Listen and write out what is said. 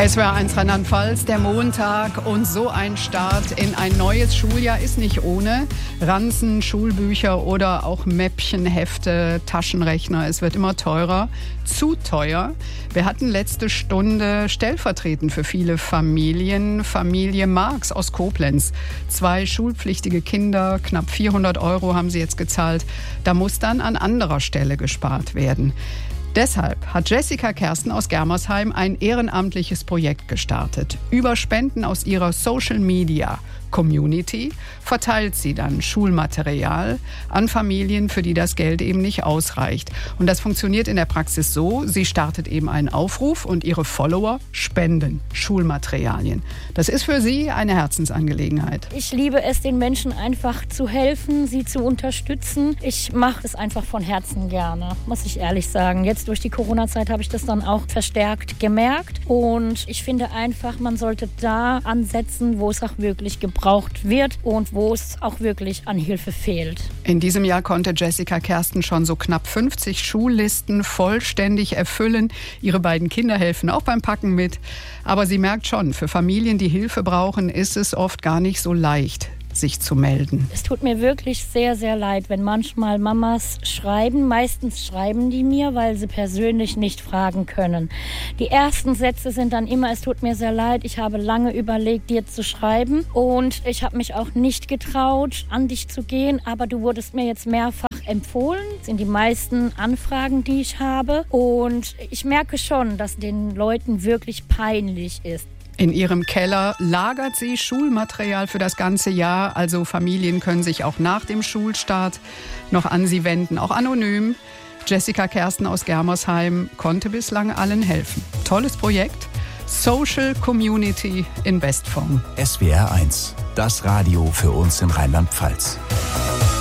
SWR1 Rheinland-Pfalz, der Montag und so ein Start in ein neues Schuljahr ist nicht ohne. Ranzen, Schulbücher oder auch Mäppchen, Hefte, Taschenrechner. Es wird immer teurer, zu teuer. Wir hatten letzte Stunde stellvertretend für viele Familien Familie Marx aus Koblenz. 2 schulpflichtige Kinder, knapp 400 € haben sie jetzt gezahlt. Da muss dann an anderer Stelle gespart werden. Deshalb hat Jessica Kersten aus Germersheim ein ehrenamtliches Projekt gestartet. Über Spenden aus ihrer Social-Media-Community verteilt sie dann Schulmaterial an Familien, für die das Geld eben nicht ausreicht. Und das funktioniert in der Praxis so, sie startet eben einen Aufruf und ihre Follower spenden Schulmaterialien. Das ist für sie eine Herzensangelegenheit. Ich liebe es, den Menschen einfach zu helfen, sie zu unterstützen. Ich mache es einfach von Herzen gerne, muss ich ehrlich sagen. Jetzt durch die Corona-Zeit habe ich das dann auch verstärkt gemerkt. Und ich finde einfach, man sollte da ansetzen, wo es auch wirklich gebraucht wird und wo es auch wirklich an Hilfe fehlt. In diesem Jahr konnte Jessica Kersten schon so knapp 50 Schullisten vollständig erfüllen. Ihre beiden Kinder helfen auch beim Packen mit. Aber sie merkt schon, für Familien, die Hilfe brauchen, ist es oft gar nicht so leicht, sich zu melden. Es tut mir wirklich sehr, sehr leid, wenn manchmal Mamas schreiben. Meistens schreiben die mir, weil sie persönlich nicht fragen können. Die ersten Sätze sind dann immer: Es tut mir sehr leid, ich habe lange überlegt, dir zu schreiben und ich habe mich auch nicht getraut, an dich zu gehen, aber du wurdest mir jetzt mehrfach empfohlen. Das sind die meisten Anfragen, die ich habe, und ich merke schon, dass den Leuten wirklich peinlich ist. In ihrem Keller lagert sie Schulmaterial für das ganze Jahr. Also Familien können sich auch nach dem Schulstart noch an sie wenden, auch anonym. Jessica Kersten aus Germersheim konnte bislang allen helfen. Tolles Projekt. Social Community in Bestform. SWR1, das Radio für uns in Rheinland-Pfalz.